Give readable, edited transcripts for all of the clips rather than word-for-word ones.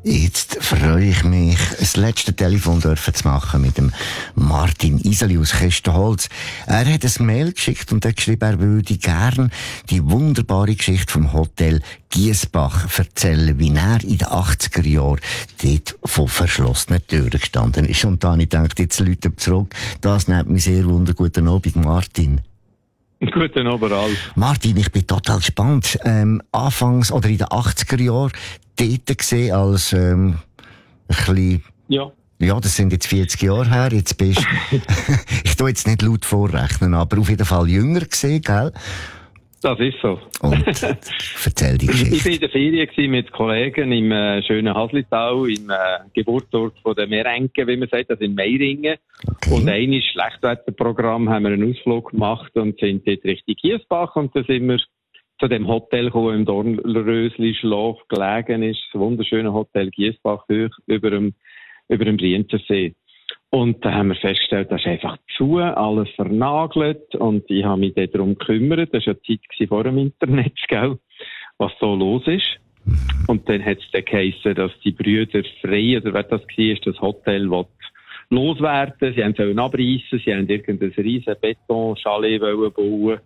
Jetzt freue ich mich, das letzte Telefon dürfen zu machen mit dem Martin Iseli aus Kestenholz. Er hat ein Mail geschickt und hat geschrieben, er würde gern die wunderbare Geschichte vom Hotel Giesbach erzählen, wie er in den 80er Jahren dort vor verschlossenen Türen gestanden ist. Und da habe ich gedacht, jetzt Leute zurück. Das nennt mich sehr wunder. Guten Abend, Martin. Guten Abend, Ralf. Martin, ich bin total gespannt. Anfangs oder in den 80er Jahren dort gesehen als ein bisschen... Ja. Ja, das sind jetzt 40 Jahre her. Jetzt bist ich tue jetzt nicht laut vorrechnen, aber auf jeden Fall jünger gesehen, gell? Das ist so. Und erzähl die Geschichte. Ich war in der Ferien mit Kollegen im schönen Haslital, im Geburtsort von der Merenke, wie man sagt, also in Meiringen. Okay. Und ein Schlechtwetterprogramm haben wir einen Ausflug gemacht und sind dort Richtung Giesbach. Und da sind wir zu dem Hotel gekommen, im Dornrösli-Schlaf gelegen ist. Das wunderschöne Hotel Giesbach hoch über dem Brienzersee. Und da haben wir festgestellt, das ist einfach zu, alles vernagelt. Und ich habe mich darum gekümmert. Das war ja die Zeit vor dem Internet, gell, was so los ist. Und dann hat es dann geheissen, dass die Brüder Frey, oder wer das war, das Hotel loswerden. Sie wollen abreißen, sie wollten irgendein riesen Betonchalet bauen.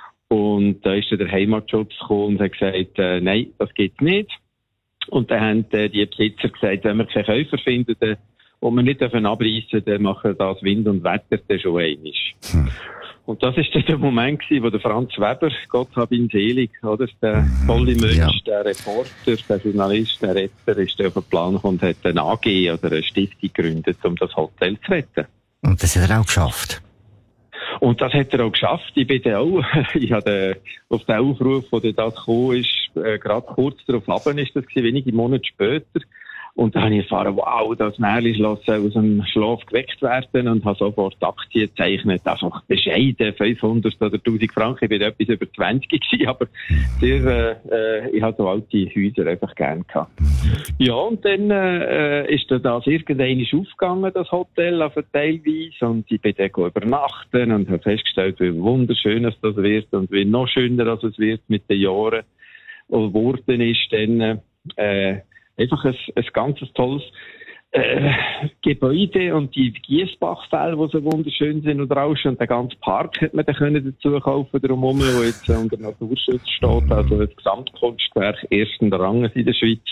Und da ist dann der Heimatschutz gekommen und hat gesagt, nein, das geht nicht. Und dann haben die Besitzer gesagt, wenn wir keine Käufer finden, und wir nicht abreißen, dann machen das Wind und Wetter dann schon einmal. Und das ist dann der Moment gewesen, wo der Franz Weber, Gott hab ihn selig, oder? Der tolle Mensch, ja. Der Reporter, der Journalist, der Retter, ist dann auf den Plan gekommen und hat eine AG oder eine Stiftung gegründet, um das Hotel zu retten. Und das hat er auch geschafft? Und das hat er auch geschafft. Ich bin dann auch, ich hatte auf den Aufruf, wo das gekommen ist, gerade kurz darauf ab, ist das gewesen, wenige Monate später. Und da habe ich erfahren, wow, das Märli-Schloss soll aus dem Schlaf geweckt werden und habe sofort Aktien gezeichnet. Einfach bescheiden, 500 oder 1000 Franken. Ich bin etwas über 20 gewesen, aber ich habe so alte Häuser einfach gern gehabt. Ja, und dann ist das irgendwann aufgegangen, das Hotel, auf teilweise. Und ich bin dann übernachten und habe festgestellt, wie wunderschön es das wird und wie noch schöner als es wird mit den Jahren. Und geworden ist dann, einfach ein ganz tolles Gebäude und die Giesbachfälle, die so wunderschön sind und rauschen. Und den ganzen Park hat man dann dazu kaufen, drumherum, wo jetzt unter Naturschutz steht, also das Gesamtkunstwerk ersten Ranges in der Schweiz.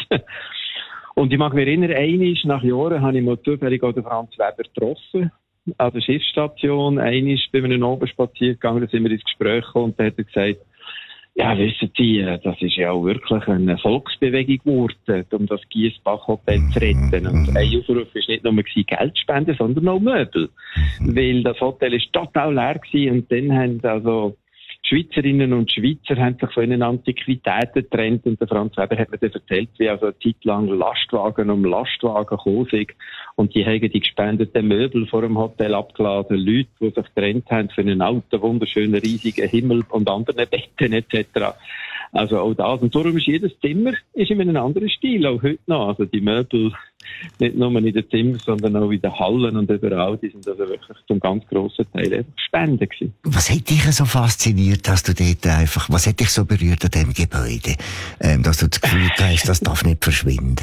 Und ich mag mich erinnern, einmal nach Jahren habe ich mal zufällig auch den Franz Weber getroffen, an der Schiffsstation. Einmal bei einem Oberspaziergang, da sind wir ins Gespräch gekommen und da hat er gesagt, ja, wissen Sie, das ist ja auch wirklich eine Volksbewegung geworden, um das Giesbach-Hotel zu retten. Und ein Aufruf war nicht nur Geld spenden, sondern auch Möbel. Weil das Hotel ist total leer gewesen und dann haben also Schweizerinnen und Schweizer haben sich von ihren Antiquitäten getrennt und der Franz Weber hat mir dann erzählt, wie also eine Zeit lang Lastwagen um Lastwagen gekommen sind und die haben die gespendeten Möbel vor dem Hotel abgeladen, Leute, die sich getrennt haben für einen alten, wunderschönen, riesigen Himmel und anderen Betten etc. Also auch das. Und darum ist jedes Zimmer in einem anderen Stil, auch heute noch. Also die Möbel, nicht nur in den Zimmern, sondern auch in den Hallen und überall, die sind also wirklich zum ganz grossen Teil einfach Spenden gewesen. Was hat dich so fasziniert, dass du dort einfach, was hat dich so berührt an diesem Gebäude, dass du das Gefühl hast, das darf nicht verschwinden?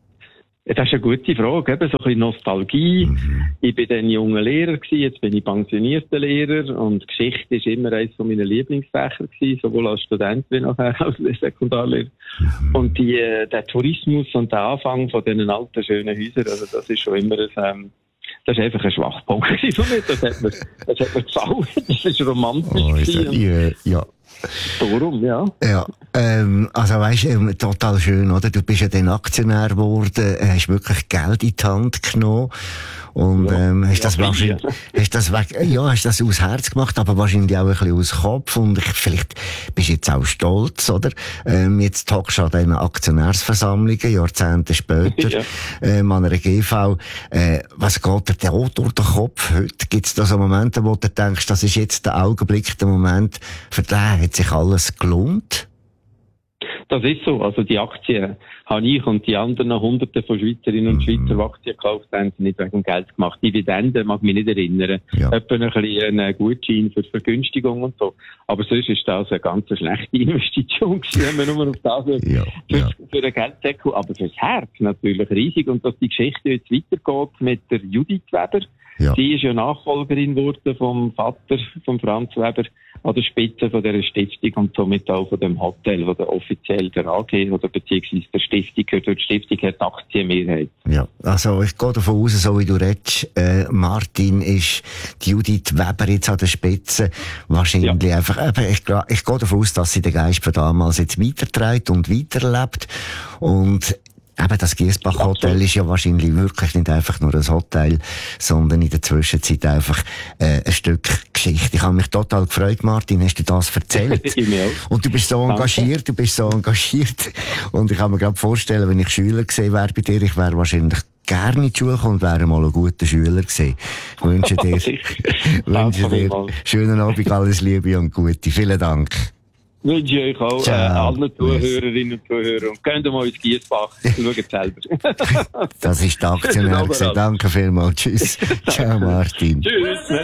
Das ist eine gute Frage, eben so ein bisschen Nostalgie. Ich bin dann junger Lehrer gewesen, jetzt bin ich pensionierter Lehrer und Geschichte ist immer eines von meinen Lieblingsfächern gewesen, sowohl als Student wie nachher als Sekundarlehrer. Und der Tourismus und der Anfang von diesen alten, schönen Häusern, also das ist schon immer das ist einfach ein Schwachpunkt von mir. Das hat mir gefallen. Das ist romantisch. Ja. Darum, ja. Ja, also weisst, total schön, oder? Du bist ja dann Aktionär geworden, hast wirklich Geld in die Hand genommen und hast das wahrscheinlich, hast das aus Herz gemacht, aber wahrscheinlich auch ein bisschen aus Kopf und vielleicht bist du jetzt auch stolz, oder? Jetzt hockst du an diesen Aktionärsversammlungen, Jahrzehnte später, an einer GV. Was geht dir da durch den Kopf heute? Gibt es da so Momente, wo du denkst, das ist jetzt der Augenblick, der Moment, für den hat sich alles gelohnt? Das ist so. Also die Aktien habe ich und die anderen Hunderte von Schweizerinnen und Schweizer, die Aktien gekauft haben, sind nicht wegen Geld gemacht. Dividenden mag mich nicht erinnern. Ja. Etwa ein bisschen ein Gutschein für Vergünstigung und so. Aber sonst ist das eine ganz schlechte Investition gewesen, wenn man nur auf das für den Gelddeckel. Aber fürs Herz natürlich riesig. Und dass die Geschichte jetzt weitergeht mit der Judith Weber. Ja. Sie ist ja Nachfolgerin geworden vom Vater, von Franz Weber, an der Spitze von dieser Stiftung und somit auch von dem Hotel, wo der offiziell der AG oder beziehungsweise der Stiftung gehört. Die Stiftung hat Aktienmehrheit. Ja, also ich gehe davon aus, so wie du redest, Martin, ist die Judith Weber jetzt an der Spitze wahrscheinlich einfach, ich gehe davon aus, dass sie den Geist von damals jetzt weiterträgt und weiterlebt und eben, das Giesbach-Hotel ist ja wahrscheinlich wirklich nicht einfach nur ein Hotel, sondern in der Zwischenzeit einfach ein Stück Geschichte. Ich habe mich total gefreut, Martin, hast du das erzählt? Und du bist so engagiert, Und ich kann mir gerade vorstellen, wenn ich Schüler gesehen wäre bei dir, ich wäre wahrscheinlich gerne in die Schule gekommen und wäre mal ein guter Schüler gewesen. Ich wünsche dir schönen Abend, alles Liebe und Gute. Vielen Dank. Wünsche ich euch auch allen Zuhörerinnen und Zuhörern. Und geht mal ins Giesbach. Schaut selber. Das ist der Aktionär. Danke vielmals. Tschüss. Ciao, Martin. Tschüss.